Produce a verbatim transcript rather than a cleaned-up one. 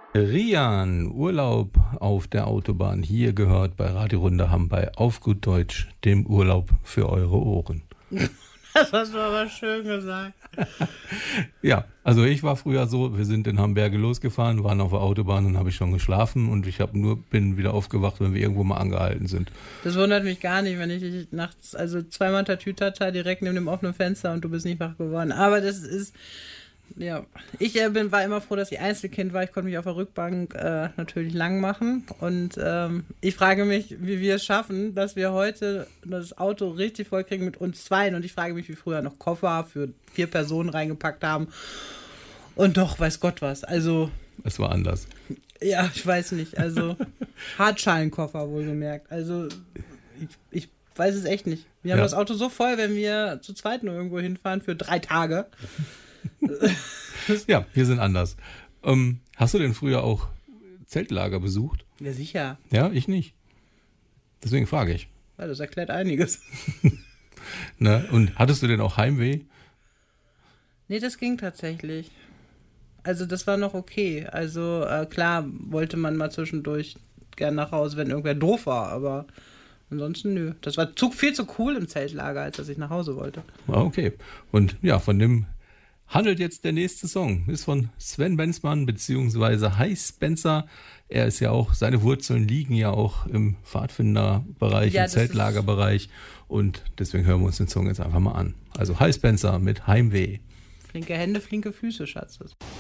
Rian, Urlaub auf der Autobahn. Hier gehört bei Radio Runde Hamm bei Auf gut Deutsch dem Urlaub für eure Ohren. Das hast du aber schön gesagt. Ja, also ich war früher so, wir sind in Hamburg losgefahren, waren auf der Autobahn und habe ich schon geschlafen und ich habe nur bin wieder aufgewacht, wenn wir irgendwo mal angehalten sind. Das wundert mich gar nicht, wenn ich nachts, also zweimal Tatütata direkt neben dem offenen Fenster und du bist nicht wach geworden. Aber das ist, ja, ich äh, bin, war immer froh, dass ich Einzelkind war. Ich konnte mich auf der Rückbank äh, natürlich lang machen und ähm, ich frage mich, wie wir es schaffen, dass wir heute das Auto richtig voll kriegen mit uns zweien und ich frage mich, wie früher noch Koffer für vier Personen reingepackt haben und doch, weiß Gott was, also... Es war anders. Ja, ich weiß nicht, also Hartschalenkoffer wohlgemerkt, also ich, ich weiß es echt nicht. Wir haben ja das Auto so voll, wenn wir zu zweit nur irgendwo hinfahren für drei Tage. Ja, wir sind anders. Ähm, hast du denn früher auch Zeltlager besucht? Ja, sicher. Ja, ich nicht. Deswegen frage ich. Ja, das erklärt einiges. Ne? Und hattest du denn auch Heimweh? Nee, das ging tatsächlich. Also das war noch okay. Also äh, klar wollte man mal zwischendurch gern nach Hause, wenn irgendwer doof war, aber ansonsten nö. Das war zu, viel zu cool im Zeltlager, als dass ich nach Hause wollte. Ah, okay. Und ja, von dem handelt jetzt der nächste Song. Ist von Sven Benzmann beziehungsweise Hi Spencer. Er ist ja auch, seine Wurzeln liegen ja auch im Pfadfinderbereich, Ja, im Zeltlagerbereich. Und deswegen hören wir uns den Song jetzt einfach mal an. Also Hi Spencer mit Heimweh. Flinke Hände, flinke Füße, Schatz.